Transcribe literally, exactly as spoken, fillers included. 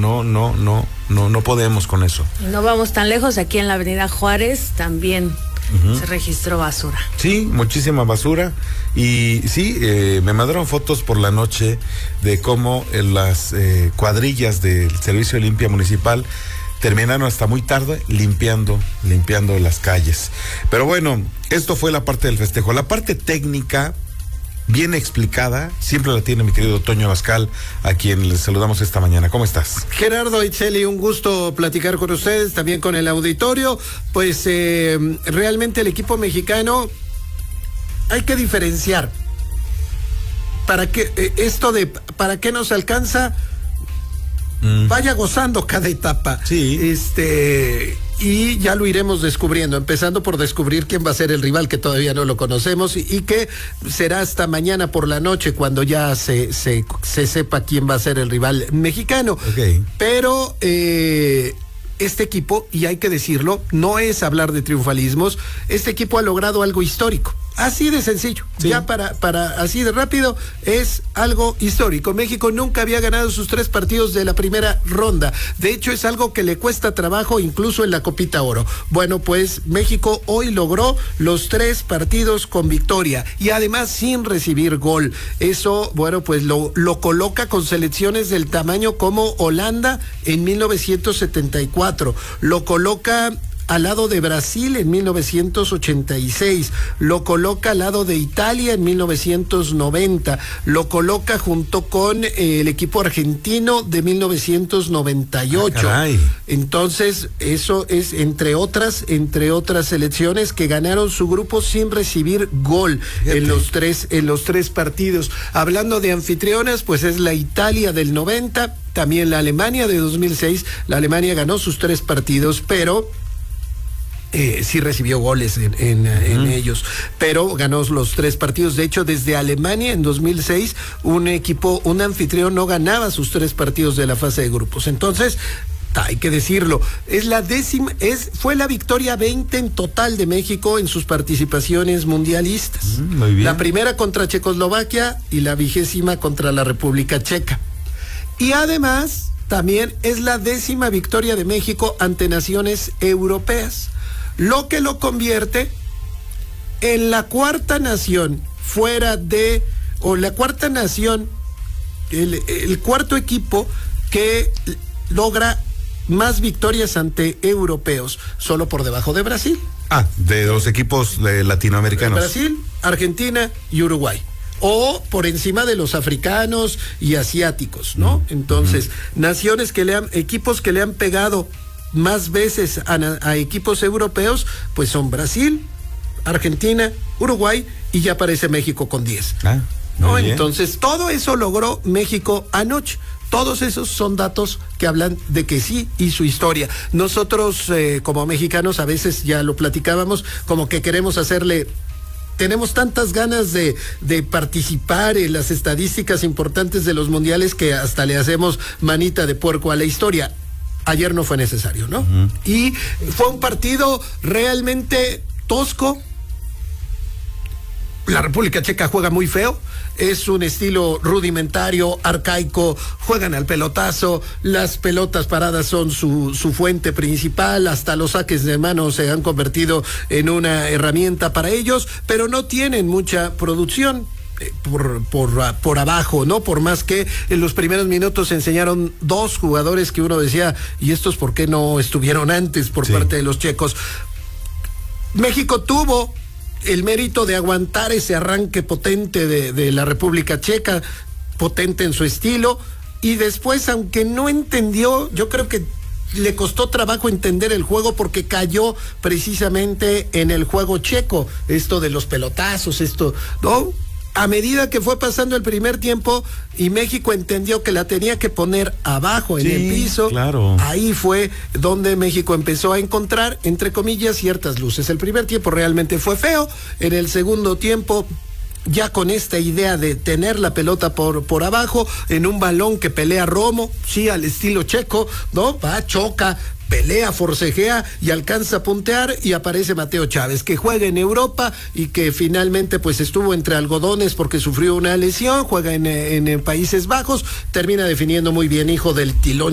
no, no, no, no, no podemos con eso. No vamos tan lejos, aquí en la Avenida Juárez también uh-huh. se registró basura. Sí, muchísima basura. Y sí, eh, me mandaron fotos por la noche de cómo en las eh, cuadrillas del Servicio de Limpia Municipal terminaron hasta muy tarde limpiando, limpiando las calles. Pero bueno, esto fue la parte del festejo. La parte técnica, bien explicada, siempre la tiene mi querido Toño Abascal, a quien les saludamos esta mañana. ¿Cómo estás? Gerardo Itzel, un gusto platicar con ustedes, también con el auditorio. Pues eh, realmente el equipo mexicano hay que diferenciar. Para qué eh, esto de para qué nos alcanza, mm. vaya gozando cada etapa. Sí. Este y ya lo iremos descubriendo, empezando por descubrir quién va a ser el rival, que todavía no lo conocemos, y, y que será hasta mañana por la noche cuando ya se, se, se sepa quién va a ser el rival mexicano. Okay. Pero eh, este equipo, y hay que decirlo, no es hablar de triunfalismos, este equipo ha logrado algo histórico. Así de sencillo, sí. ya para, para así de rápido, es algo histórico. México nunca había ganado sus tres partidos de la primera ronda. De hecho, es algo que le cuesta trabajo incluso en la Copita Oro. Bueno, pues México hoy logró los tres partidos con victoria y además sin recibir gol. Eso, bueno, pues lo, lo coloca con selecciones del tamaño como Holanda en mil novecientos setenta y cuatro. Lo coloca al lado de Brasil en mil novecientos ochenta y seis, lo coloca al lado de Italia en mil novecientos noventa, lo coloca junto con eh, el equipo argentino de mil novecientos noventa y ocho. Ah, entonces, eso es entre otras, entre otras selecciones que ganaron su grupo sin recibir gol en los tres, en los tres partidos. Hablando de anfitrionas, pues es la Italia del noventa, también la Alemania de dos mil seis. La Alemania ganó sus tres partidos, pero Eh, sí recibió goles en, en, uh-huh. en ellos, pero ganó los tres partidos. De hecho, desde Alemania en dos mil seis, un equipo, un anfitrión no ganaba sus tres partidos de la fase de grupos. Entonces, hay que decirlo, es la décima, es, fue la victoria veinte en total de México en sus participaciones mundialistas. Uh-huh, muy bien. La primera contra Checoslovaquia y la vigésima contra la República Checa. Y además, también es la décima victoria de México ante naciones europeas, lo que lo convierte en la cuarta nación fuera de, o la cuarta nación, el, el cuarto equipo que logra más victorias ante europeos, solo por debajo de Brasil. Ah, de los equipos de latinoamericanos. Brasil, Argentina y Uruguay. O por encima de los africanos y asiáticos, ¿no? Mm. Entonces, mm. naciones que le han, equipos que le han pegado más veces a, a equipos europeos, pues son Brasil, Argentina, Uruguay, y ya aparece México con diez. Ah, ¿no? Entonces, todo eso logró México anoche. Todos esos son datos que hablan de que sí hizo historia. Nosotros, eh, como mexicanos, a veces ya lo platicábamos, como que queremos hacerle... Tenemos tantas ganas de, de participar en las estadísticas importantes de los mundiales que hasta le hacemos manita de puerco a la historia. Ayer no fue necesario, ¿no? Uh-huh. Y fue un partido realmente tosco. La República Checa juega muy feo, es un estilo rudimentario, arcaico, juegan al pelotazo, las pelotas paradas son su, su fuente principal, hasta los saques de mano se han convertido en una herramienta para ellos, pero no tienen mucha producción. Por, por, por abajo, ¿no? Por más que en los primeros minutos enseñaron dos jugadores que uno decía, ¿y estos por qué no estuvieron antes por sí. parte de los checos? México tuvo el mérito de aguantar ese arranque potente de, de la República Checa, potente en su estilo, y después, aunque no entendió, yo creo que le costó trabajo entender el juego porque cayó precisamente en el juego checo, esto de los pelotazos, esto, ¿no? A medida que fue pasando el primer tiempo y México entendió que la tenía que poner abajo en sí, el piso, claro. Ahí fue donde México empezó a encontrar, entre comillas, ciertas luces. El primer tiempo realmente fue feo, en el segundo tiempo, ya con esta idea de tener la pelota por, por abajo, en un balón que pelea Romo, sí, al estilo checo, ¿no? Va, choca, pelea, forcejea y alcanza a puntear, y aparece Mateo Chávez, que juega en Europa y que finalmente pues estuvo entre algodones porque sufrió una lesión, juega en, en, en Países Bajos, termina definiendo muy bien, hijo del Tilón